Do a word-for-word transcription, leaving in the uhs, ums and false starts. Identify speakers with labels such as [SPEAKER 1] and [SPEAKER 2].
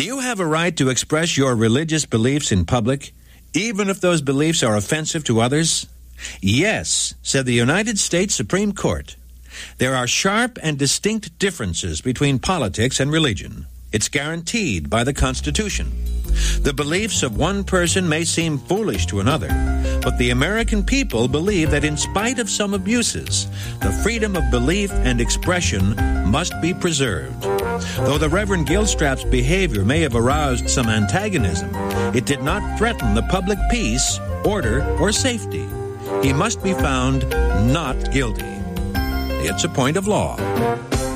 [SPEAKER 1] Do you have a right to express your religious beliefs in public, even if those beliefs are offensive to others? Yes, said the United States Supreme Court. There are sharp and distinct differences between politics and religion. It's guaranteed by the Constitution. The beliefs of one person may seem foolish to another, but the American people believe that in spite of some abuses, the freedom of belief and expression must be preserved. Though the Reverend Gilstrap's behavior may have aroused some antagonism, it did not threaten the public peace, order, or safety. He must be found not guilty. It's a point of law.